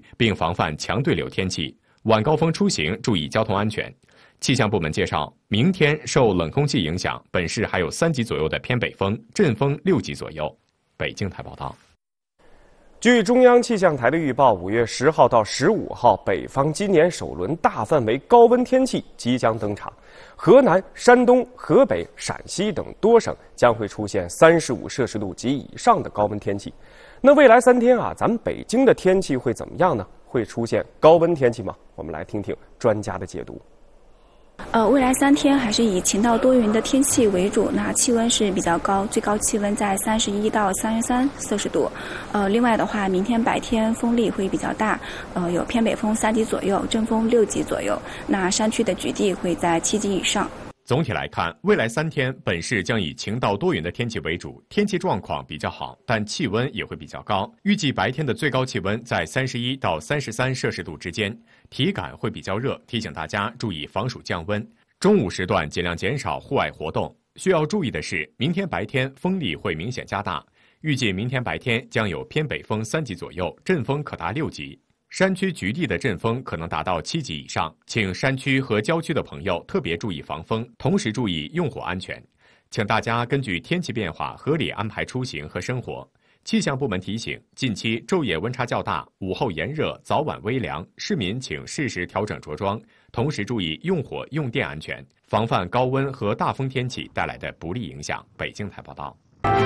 并防范强对流天气。晚高峰出行注意交通安全。气象部门介绍，明天受冷空气影响，本市还有3级左右的偏北风，阵风6级左右。北京台报道。 据中央气象台的预报，5月10号到15号，北方今年首轮大范围高温天气即将登场。河南、山东、河北、陕西等多省将会出现35摄氏度及以上的高温天气。那未来3天啊，咱们北京的天气会怎么样呢？会出现高温天气吗？我们来听听专家的解读。 未来3天还是以晴到多云的天气为主，那气温是比较高，最高气温在31到33摄氏度。另外的话，明天白天风力会比较大，有偏北风3级左右，阵风6级左右。那山区的局地会在7级以上。 总体来看，未来3天本市将以晴到多云的天气为主，天气状况比较好，但气温也会比较高。预计白天的最高气温在31到33摄氏度之间，体感会比较热，提醒大家注意防暑降温。中午时段尽量减少户外活动。需要注意的是，明天白天风力会明显加大，预计明天白天将有偏北风3级左右，阵风可达6级。山区局地的阵风可能达到7级以上，请山区和郊区的朋友特别注意防风，同时注意用火安全。请大家根据天气变化合理安排出行和生活。气象部门提醒，近期昼夜温差较大，午后炎热，早晚微凉，市民请适时调整着装，同时注意用火用电安全，防范高温和大风天气带来的不利影响。北京台报道。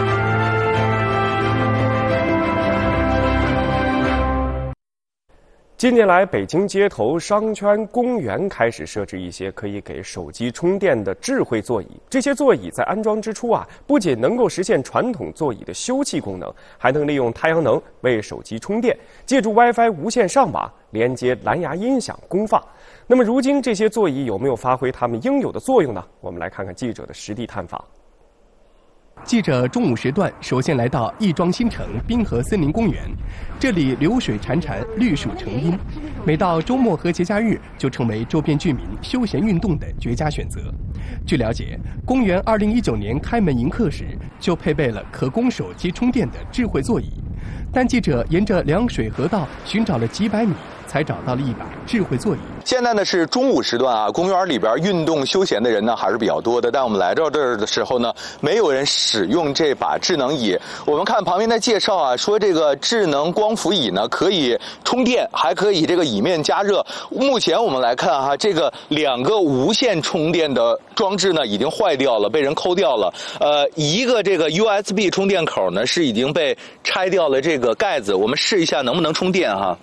近年来，北京街头、商圈、公园开始设置一些可以给手机充电的智慧座椅。这些座椅在安装之初啊，不仅能够实现传统座椅的休憩功能，还能利用太阳能为手机充电，借助 WiFi 无线上网，连接蓝牙音响功放。那么，如今这些座椅有没有发挥它们应有的作用呢？我们来看看记者的实地探访。 记者中午时段首先来到亦庄新城滨河森林公园，这里流水潺潺，绿树成荫，每到周末和节假日就成为周边居民休闲运动的绝佳选择。据了解，公园2019年开门迎客时就配备了可供手机充电的智慧座椅，但记者沿着凉水河道寻找了几百米，才找到了一把智慧座椅。 现在呢是中午时段啊，公园里边运动休闲的人呢还是比较多的，但我们来到这儿的时候呢，没有人使用这把智能椅。我们看旁边的介绍啊，说这个智能光伏椅呢可以充电，还可以这个椅面加热。目前我们来看哈，这个2个无线充电的装置呢已经坏掉了，被人抠掉了。一个这个 USB 充电口呢是已经被拆掉了这个盖子，我们试一下能不能充电哈。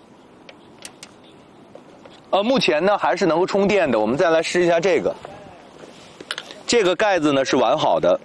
目前呢还是能够充电的，我们再来试一下这个。这个盖子呢是完好的，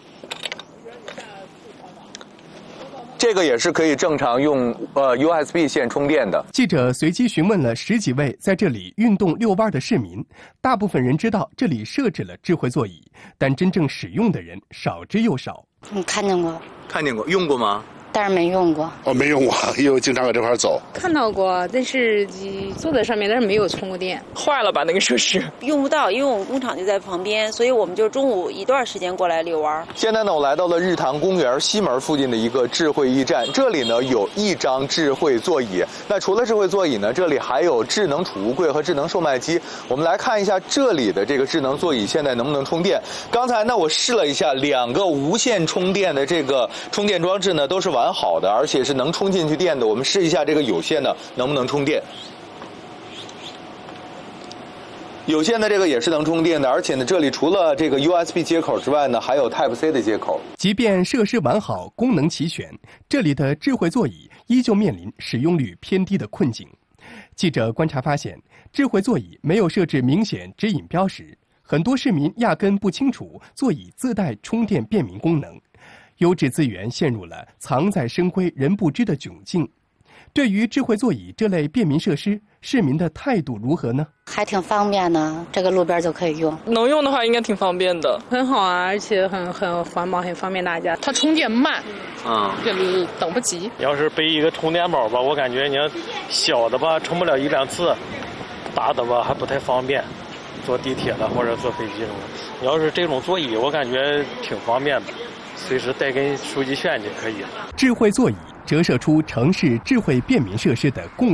这个也是可以正常用USB 线充电的。 记者随机询问了10几位在这里运动遛弯的市民，大部分人知道这里设置了智慧座椅，但真正使用的人少之又少。 看见过， 用过吗？ 但是没用过。 没用过，因为我经常搁这块走。 看到过，但是坐在上面，但是没有充过电。坏了吧那个设施？ 用不到，因为我们工厂就在旁边，所以我们就中午一段时间过来遛弯。 现在呢，我来到了日坛公园西门附近的一个智慧驿站，这里呢有1张智慧座椅。那除了智慧座椅呢，这里还有智能储物柜和智能售卖机。我们来看一下这里的这个智能座椅现在能不能充电。刚才呢我试了一下，2个无线充电的这个充电装置呢都是完好的，而且是能充进去电的。我们试一下这个有线的能不能充电。有线的这个也是能充电的，而且呢这里除了这个 USB 接口之外呢，还有 Type-C 的接口。 即便设施完好，功能齐全，这里的智慧座椅依旧面临使用率偏低的困境。记者观察发现，智慧座椅没有设置明显指引标识，很多市民压根不清楚座椅自带充电便民功能。优质资源陷入了藏在深闺人不知的窘境。对于智慧座椅这类便民设施，市民的态度如何呢？ 还挺方便的，这个路边就可以用。 能用的话应该挺方便的，很好啊，而且很环保，很方便大家。它充电慢，等不及。 要是背一个充电宝吧，我感觉你要小的吧充不了1、2次，大的吧还不太方便，坐地铁了或者坐飞机什么的。你要是这种座椅，我感觉挺方便的。随时带根数据线就可以了。 智慧座椅折射出城市智慧便民设施的共